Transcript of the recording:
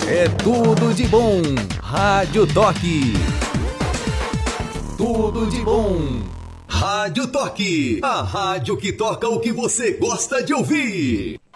É tudo de bom. Rádio Toque. Tudo de bom. Rádio Toque. A rádio que toca o que você gosta de ouvir.